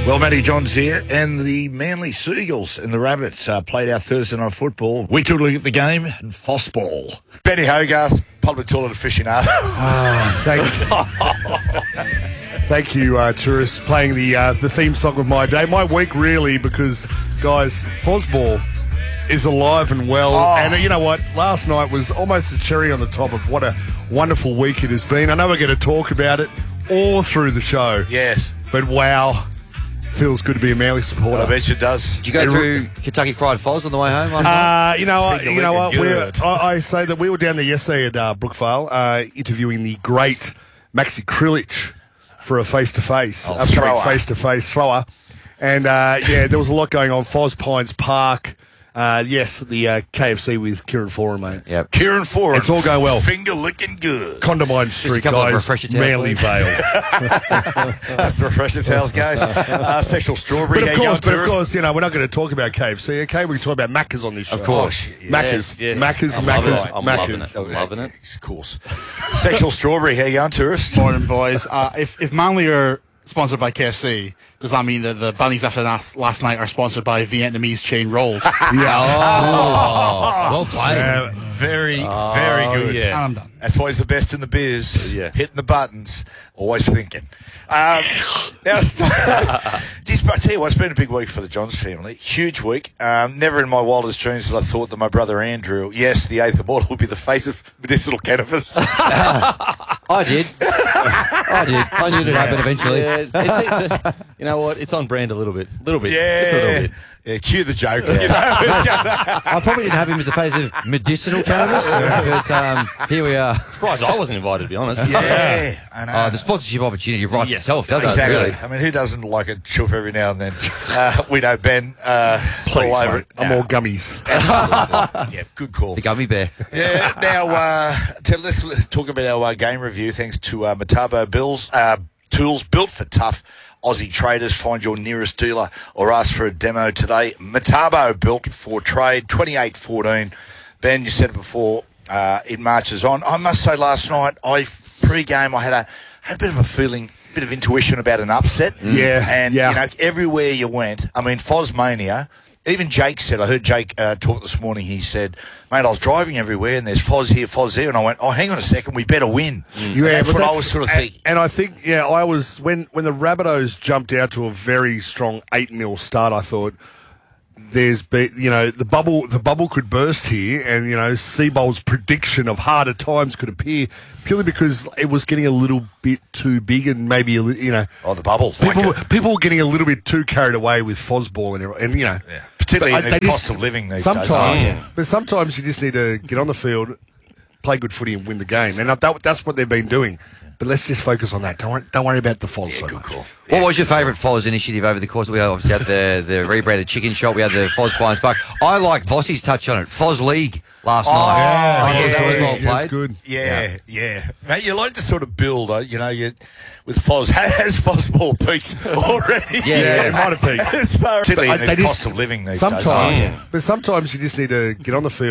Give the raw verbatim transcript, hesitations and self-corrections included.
Well, Matty Johns here, and the Manly Seagulls and the Rabbits uh, played our Thursday night football. We took a look at the game and Fossball. Benny Hogarth, public toilet aficionado. Oh, thank you. Thank you, uh, tourists, playing the uh, the theme song of my day. My week, really, because, guys, Fossball is alive and well. Oh. And uh, you know what? Last night was almost a cherry on the top of what a wonderful week it has been. I know we're going to talk about it all through the show. Yes. But, wow, feels good to be a Manly supporter. I bet you it does. Did you go through Kentucky Fried Foz on the way home last night? Uh, you know, what? Finger you know what? licking We're, good. I, I say that we were down there yesterday at uh, Brookvale uh, interviewing the great Maxi Krilich for a face-to-face, Oh, upcoming thrower. face-to-face thrower. And, uh, yeah, there was a lot going on. Foz Pines Park. Uh, yes, the uh, K F C with Kieran Foran, mate. Yep. Kieran Ford. It's all going well. Finger licking good. Condamine Street, couple of guys. refresher towels, Manly please. Vale. That's the refresher towels, guys. Uh, sexual strawberry. But of How you course, going, but of tourist? course, you know, we're not going to talk about K F C, okay? We can talk about Macca's on this show. Of course. Oh, Macca's. Yes, yes. Macca's, I'm Macca's, loving it. I'm loving Macca's. it. I'm loving it. Of course. Sexual strawberry. How you going, tourist? Morning, boys. Uh, if, if Manly are sponsored by K F C, does that mean that the bunnies after last, last night are sponsored by Vietnamese chain rolls? Oh, well played. Uh, very, very good. yeah. And I'm done. That's why he's the best in the biz. Yeah. Hitting the buttons, always thinking. Um, now, just, I tell you what, it's been a big week for the Johns family. Huge week. Um, never in my wildest dreams did I thought that my brother Andrew, yes, the eighth immortal, would be the face of medicinal cannabis. I did. I did. I knew it'd happen eventually. Yeah, it's, it's a, you know what? It's on brand a little bit. A little bit. Just a little yeah. bit. Yeah, cue the jokes. You know? I probably didn't have him as the face of medicinal cannabis, but um, here we are. Surprised I wasn't invited, to be honest. yeah, I know. Uh, the sponsorship opportunity writes Yes. itself, doesn't Exactly. it? Really? I mean, who doesn't like a chuff every now and then? Uh, we know Ben. Uh, Please, all over mate. it. I'm No. all gummies. Yeah, good call. The gummy bear. Yeah. Now, uh, to, let's talk about our uh, game review. Thanks to uh, Metabo Bills uh, Tools, built for tough Aussie traders. Find your nearest dealer or ask for a demo today. Metabo, built for trade. twenty-eight fourteen. Ben, you said it before. Uh, it marches on. I must say, last night, I pre-game, I had a had a bit of a feeling, a bit of intuition about an upset. Yeah, And yeah. you know, everywhere you went, I mean, Fosmania. Even Jake said, I heard Jake uh, talk this morning, he said, mate, I was driving everywhere and there's Foz here, Foz there. And I went, oh, hang on a second, we better win. Yeah, And that's but what I was sort of and- thinking. And I think, yeah, I was, when, when the Rabbitohs jumped out to a very strong eight nil start, I thought, there's, be, you know, the bubble the bubble could burst here, and, you know, Seabold's prediction of harder times could appear purely because it was getting a little bit too big and maybe, a li- you know, Oh, the bubble. people, Like it. people were getting a little bit too carried away with Fosball and, and you know. Yeah. Particularly But in I- the they cost just- of living these sometimes, days. But sometimes you just need to get on the field, play good footy, and win the game. And that, that's what they've been doing. But let's just focus on that. Don't worry, don't worry about the Foz so Good much. call. What was your favourite Foz initiative over the course? We obviously had the, the rebranded chicken shop. We had the Foz Pines Park. I like Vossi's touch on it. Foz League last night. I thought yeah, that was well that's played. good. Yeah, yeah, Mate, you like to sort of build, uh, you know, you with Foz. Has Fosball peaked already? Yeah, yeah, it might have peaked. As far as But I- the they just- cost of living these Sometimes, days. but sometimes you just need to get on the field.